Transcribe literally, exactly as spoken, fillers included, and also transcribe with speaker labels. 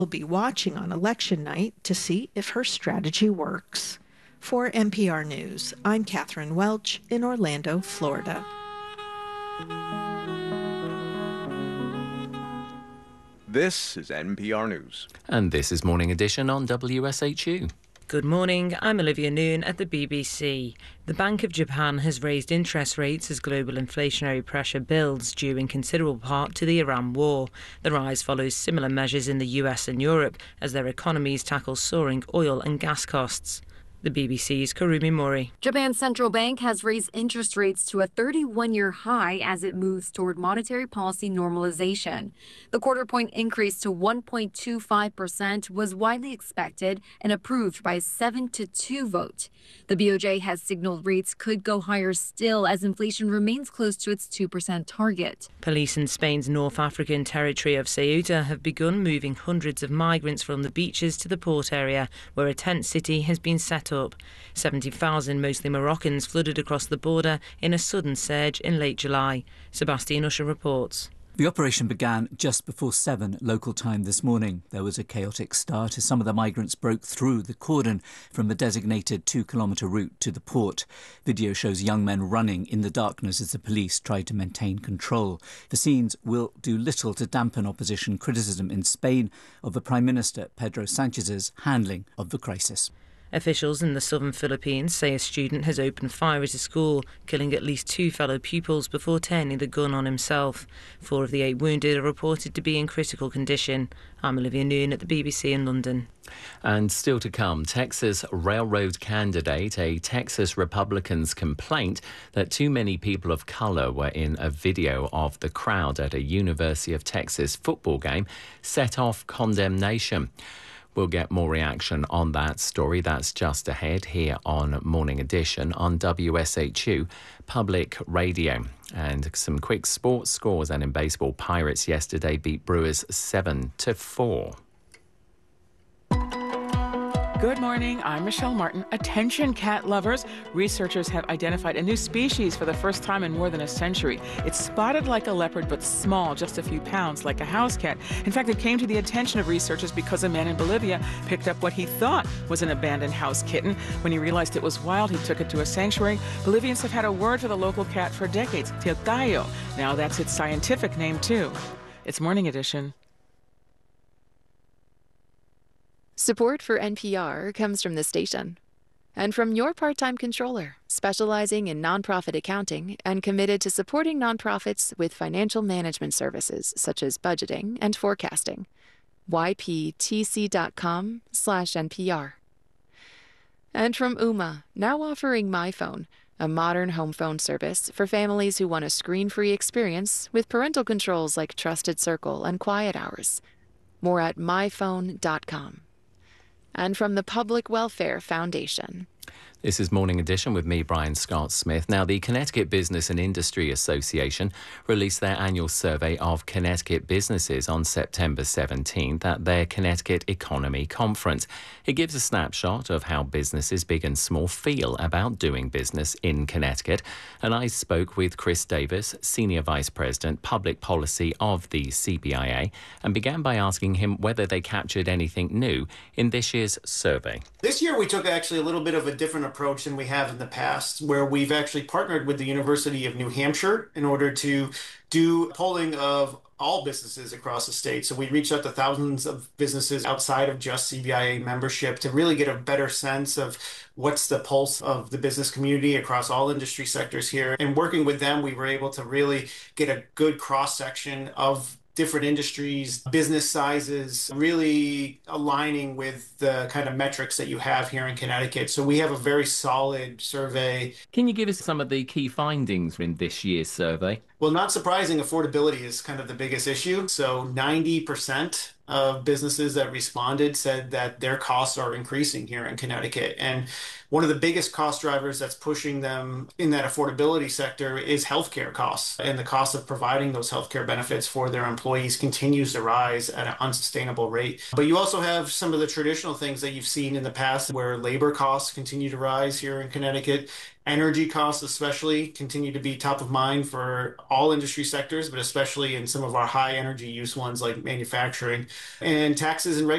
Speaker 1: will be watching on election night to see if her strategy works. For N P R News, I'm Catherine Welch in Orlando, Florida.
Speaker 2: This is N P R News.
Speaker 3: And this is Morning Edition on W S H U.
Speaker 4: Good morning, I'm Olivia Noon at the B B C. The Bank of Japan has raised interest rates as global inflationary pressure builds, due in considerable part to the Iran war. The rise follows similar measures in the U S and Europe as their economies tackle soaring oil and gas costs. The B B C's Kurumi Mori.
Speaker 5: Japan's central bank has raised interest rates to a thirty-one-year high as it moves toward monetary policy normalization. The quarter-point increase to one point two five percent was widely expected and approved by a seven to two vote. The B O J has signaled rates could go higher still as inflation remains close to its two percent target.
Speaker 4: Police in Spain's North African territory of Ceuta have begun moving hundreds of migrants from the beaches to the port area, where a tent city has been set up. seventy thousand, mostly Moroccans, flooded across the border in a sudden surge in late July. Sebastian Usher reports.
Speaker 6: The operation began just before seven local time this morning. There was a chaotic start as some of the migrants broke through the cordon from the designated two-kilometre route to the port. Video shows young men running in the darkness as the police tried to maintain control. The scenes will do little to dampen opposition criticism in Spain of the Prime Minister Pedro Sanchez's handling of the crisis.
Speaker 4: Officials in the southern Philippines say a student has opened fire at a school, killing at least two fellow pupils before turning the gun on himself. Four of the eight wounded are reported to be in critical condition. I'm Olivia Noon at the B B C in London.
Speaker 3: And still to come, Texas railroad candidate, a Texas Republican's complaint that too many people of colour were in a video of the crowd at a University of Texas football game set off condemnation. We'll get more reaction on that story. That's just ahead here on Morning Edition on W S H U Public Radio. And some quick sports scores. And in baseball, Pirates yesterday beat Brewers seven to four.
Speaker 7: Good morning, I'm Michelle Martin. Attention cat lovers. Researchers have identified a new species for the first time in more than a century. It's spotted like a leopard, but small, just a few pounds, like a house cat. In fact, it came to the attention of researchers because a man in Bolivia picked up what he thought was an abandoned house kitten. When he realized it was wild, he took it to a sanctuary. Bolivians have had a word for the local cat for decades, Tiltayo. Now that's its scientific name, too. It's Morning Edition.
Speaker 8: Support for N P R comes from the station and from your part-time controller, specializing in nonprofit accounting and committed to supporting nonprofits with financial management services such as budgeting and forecasting. Y P T C dot com slash N P R. And from Ooma, now offering MyPhone, a modern home phone service for families who want a screen-free experience with parental controls like Trusted Circle and Quiet Hours. More at my phone dot com. And from the Public Welfare Foundation.
Speaker 3: This is Morning Edition with me, Brian Scott Smith. Now, the Connecticut Business and Industry Association released their annual survey of Connecticut businesses on September seventeenth at their Connecticut Economy Conference. It gives a snapshot of how businesses, big and small, feel about doing business in Connecticut. And I spoke with Chris Davis, Senior Vice President, Public Policy of the C B I A, and began by asking him whether they captured anything new in this year's survey.
Speaker 9: This year, we took actually a little bit of a different approach than we have in the past, where we've actually partnered with the University of New Hampshire in order to do polling of all businesses across the state. So we reached out to thousands of businesses outside of just C B I A membership to really get a better sense of what's the pulse of the business community across all industry sectors here. And working with them, we were able to really get a good cross-section of different industries, business sizes, really aligning with the kind of metrics that you have here in Connecticut. So we have a very solid survey.
Speaker 10: Can you give us some of the key findings in this year's survey?
Speaker 9: Well, not surprising, affordability is kind of the biggest issue. So ninety percent of businesses that responded said that their costs are increasing here in Connecticut. And one of the biggest cost drivers that's pushing them in that affordability sector is healthcare costs. And the cost of providing those healthcare benefits for their employees continues to rise at an unsustainable rate. But you also have some of the traditional things that you've seen in the past where labor costs continue to rise here in Connecticut. Energy costs especially continue to be top of mind for all industry sectors, but especially in some of our high energy use ones like manufacturing. And taxes and